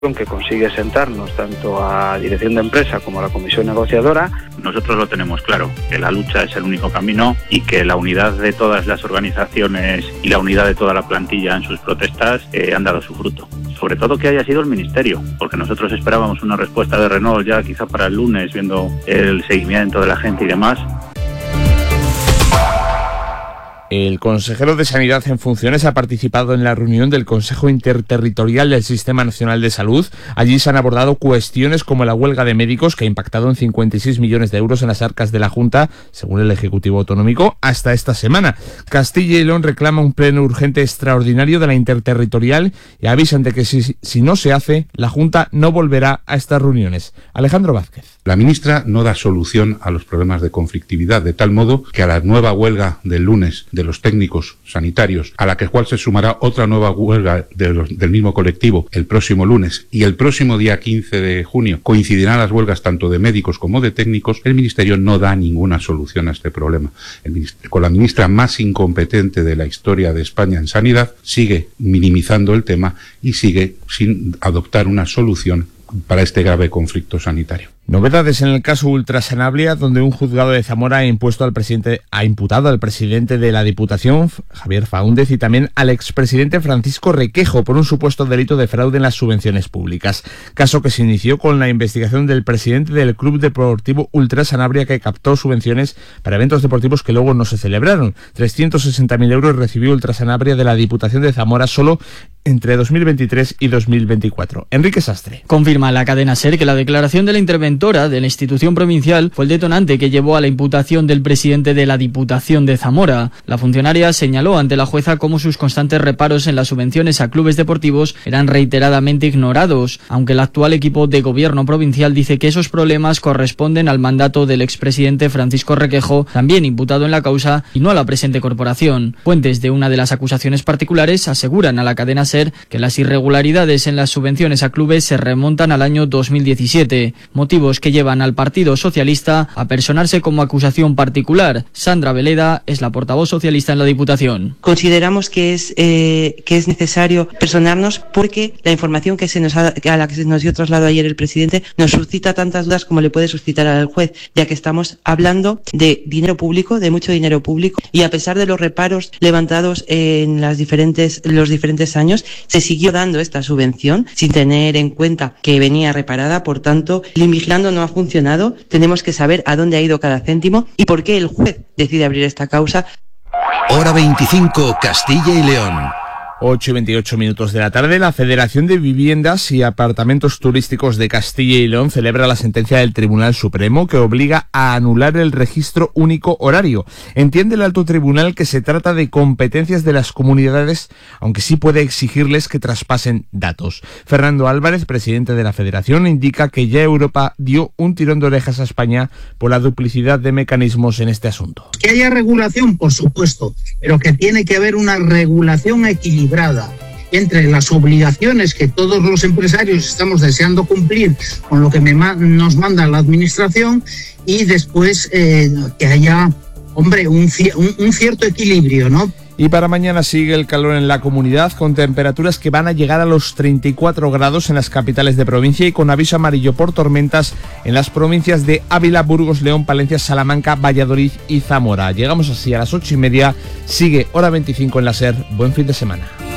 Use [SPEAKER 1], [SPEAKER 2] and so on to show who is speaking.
[SPEAKER 1] que consigue sentarnos tanto a dirección de empresa como a la comisión negociadora.
[SPEAKER 2] Nosotros lo tenemos claro, que la lucha es el único camino y que la unidad de todas las organizaciones y la unidad de toda la plantilla en sus protestas han dado su fruto. Sobre todo que haya sido el Ministerio, porque nosotros esperábamos una respuesta de Renault ya quizá para el lunes, viendo el seguimiento de la gente y demás.
[SPEAKER 3] El consejero de Sanidad en funciones ha participado en la reunión del Consejo Interterritorial del Sistema Nacional de Salud. Allí se han abordado cuestiones como la huelga de médicos, que ha impactado en 56 millones de euros en las arcas de la Junta, según el Ejecutivo Autonómico, hasta esta semana. Castilla y León reclama un pleno urgente extraordinario de la Interterritorial y avisan de que si no se hace, la Junta no volverá a estas reuniones. Alejandro Vázquez.
[SPEAKER 4] La ministra no da solución a los problemas de conflictividad, de tal modo que a la nueva huelga del lunes de los técnicos sanitarios, a la cual se sumará otra nueva huelga del mismo colectivo el próximo lunes, y el próximo día 15 de junio coincidirán las huelgas tanto de médicos como de técnicos, el Ministerio no da ninguna solución a este problema. Con la ministra más incompetente de la historia de España en sanidad, sigue minimizando el tema y sigue sin adoptar una solución para este grave conflicto sanitario.
[SPEAKER 3] Novedades en el caso Ultrasanabria, donde un juzgado de Zamora ha imputado al presidente de la Diputación, Javier Faúndez, y también al expresidente Francisco Requejo por un supuesto delito de fraude en las subvenciones públicas. Caso que se inició con la investigación del presidente del Club Deportivo Ultrasanabria, que captó subvenciones para eventos deportivos que luego no se celebraron. 360.000 euros recibió Ultrasanabria de la Diputación de Zamora solo entre 2023 y 2024. Enrique Sastre.
[SPEAKER 5] Confirma la cadena SER que la declaración de la interventora de la institución provincial fue el detonante que llevó a la imputación del presidente de la Diputación de Zamora. La funcionaria señaló ante la jueza cómo sus constantes reparos en las subvenciones a clubes deportivos eran reiteradamente ignorados, aunque el actual equipo de gobierno provincial dice que esos problemas corresponden al mandato del expresidente Francisco Requejo, también imputado en la causa, y no a la presente corporación. Fuentes de una de las acusaciones particulares aseguran a la cadena SER que las irregularidades en las subvenciones a clubes se remontan al año 2017, motivos que llevan al Partido Socialista a personarse como acusación particular. Sandra Veleda es la portavoz socialista en la Diputación.
[SPEAKER 6] Consideramos que es necesario personarnos porque la información a la que se nos dio traslado ayer el presidente nos suscita tantas dudas como le puede suscitar al juez, ya que estamos hablando de dinero público, de mucho dinero público, y a pesar de los reparos levantados en los diferentes años, se siguió dando esta subvención sin tener en cuenta que venía reparada. Por tanto, el Invigilando no ha funcionado. Tenemos que saber a dónde ha ido cada céntimo y por qué el juez decide abrir esta causa.
[SPEAKER 7] Hora 25, Castilla y León.
[SPEAKER 3] 8:28 de la tarde, la Federación de Viviendas y Apartamentos Turísticos de Castilla y León celebra la sentencia del Tribunal Supremo que obliga a anular el registro único horario. Entiende el alto tribunal que se trata de competencias de las comunidades, aunque sí puede exigirles que traspasen datos. Fernando Álvarez, presidente de la Federación, indica que ya Europa dio un tirón de orejas a España por la duplicidad de mecanismos en este asunto.
[SPEAKER 8] Que haya regulación, por supuesto, pero que tiene que haber una regulación equilibrada entre las obligaciones que todos los empresarios estamos deseando cumplir con lo que nos manda la administración y después que haya, un cierto equilibrio, ¿no?
[SPEAKER 3] Y para mañana sigue el calor en la comunidad, con temperaturas que van a llegar a los 34 grados en las capitales de provincia y con aviso amarillo por tormentas en las provincias de Ávila, Burgos, León, Palencia, Salamanca, Valladolid y Zamora. Llegamos así a las 8:30. Sigue Hora 25 en la SER. Buen fin de semana.